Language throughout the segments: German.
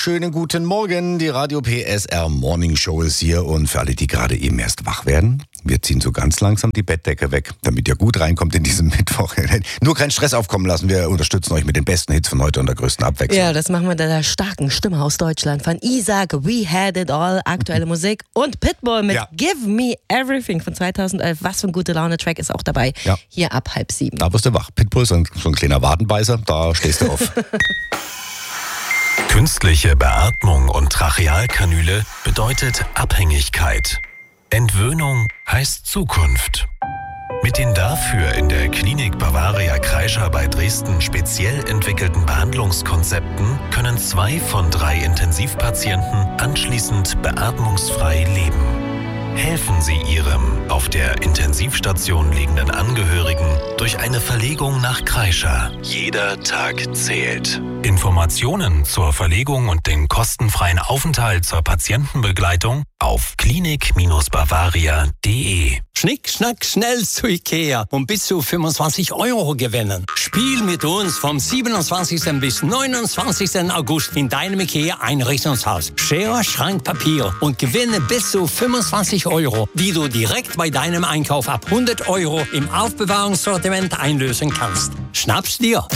Schönen guten Morgen, die Radio PSR Morning Show ist hier und für alle, die gerade eben erst wach werden, wir ziehen so ganz langsam die Bettdecke weg, damit ihr gut reinkommt in diesen Mittwoch. Nur keinen Stress aufkommen lassen, wir unterstützen euch mit den besten Hits von heute und der größten Abwechslung. Ja, das machen wir mit der starken Stimme aus Deutschland von Isaac, We Had It All, aktuelle Musik und Pitbull mit Give Me Everything von 2011. Was für ein gute Laune-Track ist auch dabei, hier ab 6:30. Da wirst du wach. Pitbull, so ein kleiner Wadenbeißer, da stehst du auf. Künstliche Beatmung und Trachealkanüle bedeutet Abhängigkeit. Entwöhnung heißt Zukunft. Mit den dafür in der Klinik Bavaria Kreischer bei Dresden speziell entwickelten Behandlungskonzepten können 2 von 3 Intensivpatienten anschließend beatmungsfrei leben. Helfen Sie Ihrem auf der Intensivstation liegenden Angehörigen durch eine Verlegung nach Kreischer. Jeder Tag zählt. Informationen zur Verlegung und den kostenfreien Aufenthalt zur Patientenbegleitung auf klinik-bavaria.de. Schnick, schnack, schnell zu Ikea und bis zu 25 € gewinnen. Spiel mit uns vom 27. bis 29. August in deinem Ikea-Einrichtungshaus. Schere, Schrank, Papier und gewinne bis zu 25 €, die du direkt bei deinem Einkauf ab 100 € im Aufbewahrungssortiment einlösen kannst. Schnapp's dir!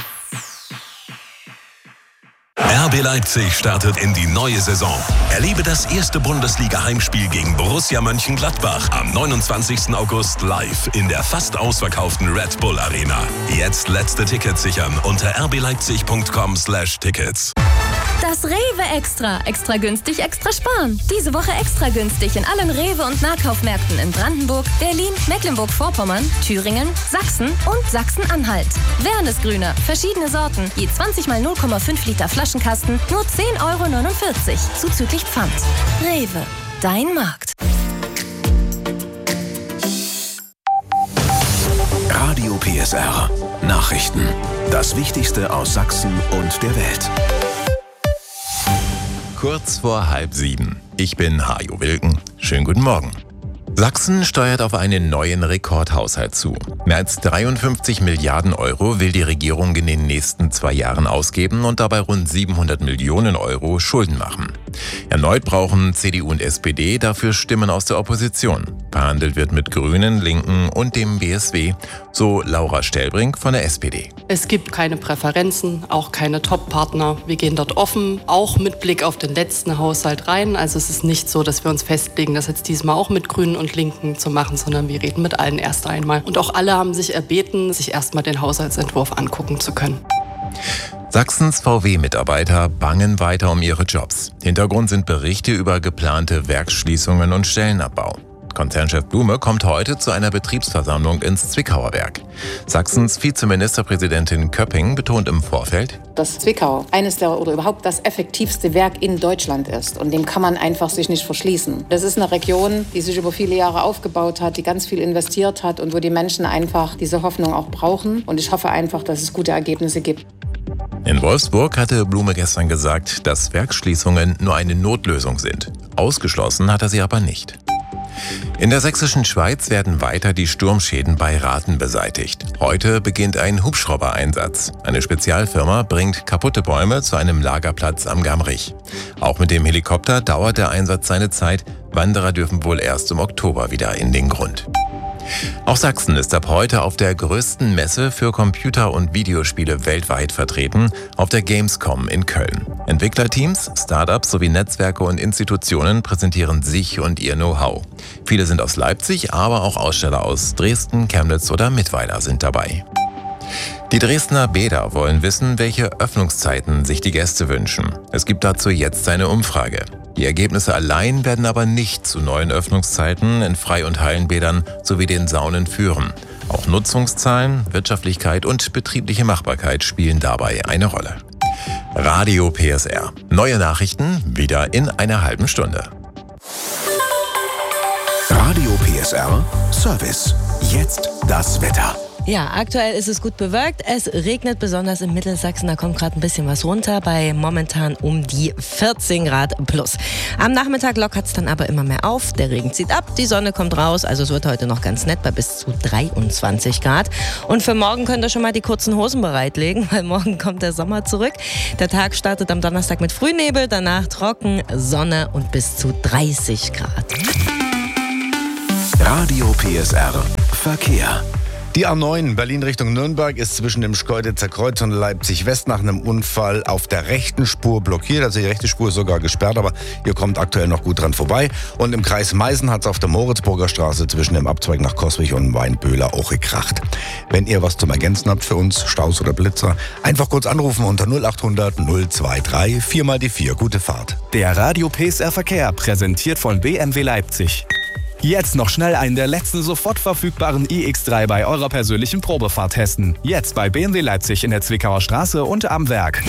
RB Leipzig startet in die neue Saison. Erlebe das erste Bundesliga-Heimspiel gegen Borussia Mönchengladbach am 29. August live in der fast ausverkauften Red Bull Arena. Jetzt letzte Tickets sichern unter rbleipzig.com/tickets. Das Rewe Extra. Extra günstig, extra sparen. Diese Woche extra günstig in allen Rewe- und Nahkaufmärkten in Brandenburg, Berlin, Mecklenburg-Vorpommern, Thüringen, Sachsen und Sachsen-Anhalt. Wernesgrüner, verschiedene Sorten, je 20 mal 0,5 Liter Flaschenkasten, nur 10,49 € zuzüglich Pfand. Rewe, dein Markt. Radio PSR. Nachrichten. Das Wichtigste aus Sachsen und der Welt. Kurz vor 6:30. Ich bin Hajo Wilken. Schönen guten Morgen. Sachsen steuert auf einen neuen Rekordhaushalt zu. Mehr als 53 Milliarden € will die Regierung in den nächsten 2 Jahren ausgeben und dabei rund 700 Millionen € Schulden machen. Erneut brauchen CDU und SPD dafür Stimmen aus der Opposition. Verhandelt wird mit Grünen, Linken und dem BSW, so Laura Stellbrink von der SPD. Es gibt keine Präferenzen, auch keine Top-Partner. Wir gehen dort offen, auch mit Blick auf den letzten Haushalt rein. Also es ist nicht so, dass wir uns festlegen, das jetzt diesmal auch mit Grünen und Linken zu machen, sondern wir reden mit allen erst einmal. Und auch alle haben sich erbeten, sich erstmal den Haushaltsentwurf angucken zu können. Sachsens VW-Mitarbeiter bangen weiter um ihre Jobs. Hintergrund sind Berichte über geplante Werksschließungen und Stellenabbau. Konzernchef Blume kommt heute zu einer Betriebsversammlung ins Zwickauer Werk. Sachsens Vizeministerpräsidentin Köpping betont im Vorfeld, dass Zwickau überhaupt das effektivste Werk in Deutschland ist. Und dem kann man einfach sich nicht verschließen. Das ist eine Region, die sich über viele Jahre aufgebaut hat, die ganz viel investiert hat und wo die Menschen einfach diese Hoffnung auch brauchen. Und ich hoffe einfach, dass es gute Ergebnisse gibt. In Wolfsburg hatte Blume gestern gesagt, dass Werksschließungen nur eine Notlösung sind. Ausgeschlossen hat er sie aber nicht. In der sächsischen Schweiz werden weiter die Sturmschäden bei Rathen beseitigt. Heute beginnt ein Hubschrauber-Einsatz. Eine Spezialfirma bringt kaputte Bäume zu einem Lagerplatz am Gamrich. Auch mit dem Helikopter dauert der Einsatz seine Zeit. Wanderer dürfen wohl erst im Oktober wieder in den Grund. Auch Sachsen ist ab heute auf der größten Messe für Computer- und Videospiele weltweit vertreten, auf der Gamescom in Köln. Entwicklerteams, Startups sowie Netzwerke und Institutionen präsentieren sich und ihr Know-how. Viele sind aus Leipzig, aber auch Aussteller aus Dresden, Chemnitz oder Mittweida sind dabei. Die Dresdner Bäder wollen wissen, welche Öffnungszeiten sich die Gäste wünschen. Es gibt dazu jetzt eine Umfrage. Die Ergebnisse allein werden aber nicht zu neuen Öffnungszeiten in Frei- und Hallenbädern sowie den Saunen führen. Auch Nutzungszahlen, Wirtschaftlichkeit und betriebliche Machbarkeit spielen dabei eine Rolle. Radio PSR. Neue Nachrichten wieder in einer halben Stunde. Radio PSR Service. Jetzt das Wetter. Ja, aktuell ist es gut bewölkt. Es regnet besonders in Mittelsachsen. Da kommt gerade ein bisschen was runter bei momentan um die 14 Grad plus. Am Nachmittag lockert es dann aber immer mehr auf. Der Regen zieht ab, die Sonne kommt raus. Also es wird heute noch ganz nett bei bis zu 23 Grad. Und für morgen könnt ihr schon mal die kurzen Hosen bereitlegen, weil morgen kommt der Sommer zurück. Der Tag startet am Donnerstag mit Frühnebel, danach trocken, Sonne und bis zu 30 Grad. Radio PSR Verkehr. Die A9 Berlin Richtung Nürnberg ist zwischen dem Schkeuditzer Kreuz und Leipzig West nach einem Unfall auf der rechten Spur blockiert. Also die rechte Spur ist sogar gesperrt, aber ihr kommt aktuell noch gut dran vorbei. Und im Kreis Meißen hat es auf der Moritzburger Straße zwischen dem Abzweig nach Coswig und Weinböhler auch gekracht. Wenn ihr was zum Ergänzen habt für uns, Staus oder Blitzer, einfach kurz anrufen unter 0800 023 4 mal die 4. Gute Fahrt. Der Radio PSR Verkehr präsentiert von BMW Leipzig. Jetzt noch schnell einen der letzten sofort verfügbaren iX3 bei eurer persönlichen Probefahrt testen. Jetzt bei BMW Leipzig in der Zwickauer Straße und am Werk.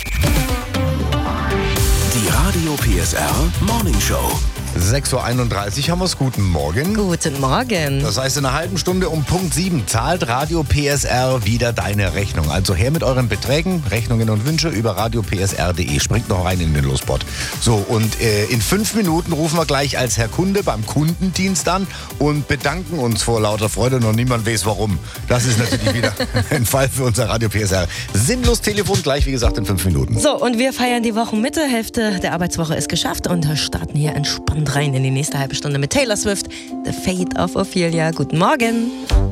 Die Radio PSR Morning Show. 6.31 Uhr haben wir es. Guten Morgen. Guten Morgen. Das heißt, in einer halben Stunde um Punkt 7 zahlt Radio PSR wieder deine Rechnung. Also her mit euren Beträgen, Rechnungen und Wünsche über radiopsr.de. Springt noch rein in den Lospot. So, und in 5 Minuten rufen wir gleich als Herr Kunde beim Kundendienst an und bedanken uns vor lauter Freude. Noch niemand weiß warum. Das ist natürlich wieder ein Fall für unser Radio PSR. Sinnlos Telefon, gleich wie gesagt in 5 Minuten. So, und wir feiern die Wochenmitte. Hälfte der Arbeitswoche ist geschafft und starten hier entspannt rein in die nächste halbe Stunde mit Taylor Swift, The Fate of Ophelia. Guten Morgen.